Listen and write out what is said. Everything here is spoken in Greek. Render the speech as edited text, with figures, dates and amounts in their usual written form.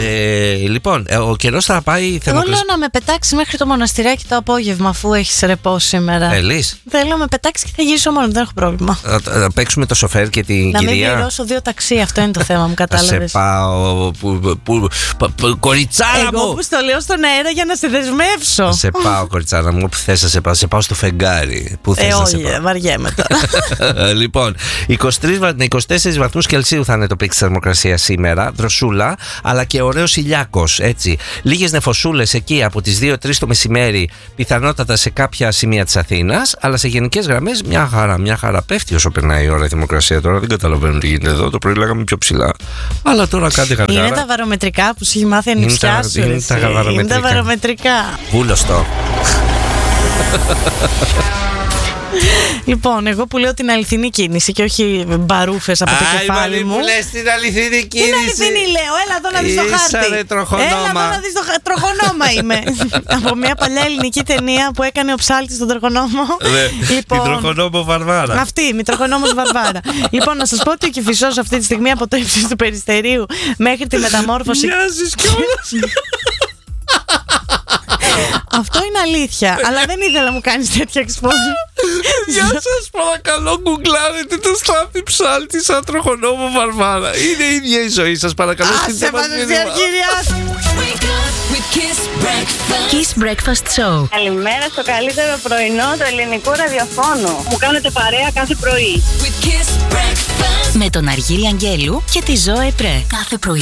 Λοιπόν, ο καιρός θα πάει. Εγώ λέω να με πετάξει μέχρι το μοναστηράκι το απόγευμα, αφού έχεις ρεπό σήμερα. Θέλω να με πετάξει και θα γυρίσω μόνο, δεν έχω πρόβλημα. Θα παίξουμε το σοφέρ και την να κυρία. Να μην πληρώσω 2 ταξί, αυτό είναι το θέμα μου, κατάλαβες. Σε πάω. Κοριτσάρα μου! Εγώ που στο λέω στον αέρα για να σε δεσμεύσω. Σε πάω, κοριτσάρα μου, όπου θες να σε πάω. Σε πάω στο φεγγάρι. Πού θες να σε πάω. Βαριέμαι τώρα. Λοιπόν, 24 βαθμούς Κελσίου θα είναι το πίξ της θερμοκρασίας σήμερα. Δροσούλα, αλλά και ωραίος ηλιάκος. Έτσι. Λίγες νεφωσούλες εκεί από τις 2-3 το μεσημέρι, πιθανότατα σε κάποια σημεία της Αθήνας. Αλλά σε γενικές γραμμές μια χαρά πέφτει όσο περνάει η ώρα η θερμοκρασία. Τώρα δεν καταλαβαίνω τι γίνεται εδώ. Το πρωί λέγαμε πιο ψηλά. Αλλά τώρα κάτι γαργάρα. Είναι τα βαρομετρικά που σου έχει μάθει ανιψιά σου. Είναι τα βαρομετρικά. Βούλωστο. Λοιπόν, εγώ που λέω την αληθινή κίνηση και όχι μπαρούφες από το κεφάλι μου. Μου λες την αληθινή κίνηση. Την αληθινή λέω, έλα εδώ να δεις το χάρτη. Έλα εδώ να δεις το τροχονόμα είμαι. Από μια παλιά ελληνική ταινία που έκανε ο ψάλτης στον τροχονόμο. Την τροχονόμο Βαρβάρα. Αυτή, μη τροχονόμος Βαρβάρα. Λοιπόν, να σας πω ότι ο Κηφισός αυτή τη στιγμή από το ύψος του Περιστερίου μέχρι τη μεταμόρφωση. Μοιάζεις κιόλας. Αυτό είναι αλήθεια, αλλά δεν ήθελα να μου κάνεις τέτοια εξπόζη. Γεια σας, παρακαλώ γκουγκλάρετε το Στάθη Ψάλτη σαν τροχονόμο Βαρβάρα. Είναι η ίδια η ζωή σας, παρακαλώ. Άσε μας εσύ αρχήρια. Kiss Breakfast Show. Καλημέρα στο καλύτερο πρωινό του ελληνικού ραδιοφώνου. Μου κάνετε παρέα κάθε πρωί. Με τον Αργύρι Αγγέλου και τη Ζωέ Πρέ. Κάθε πρωί.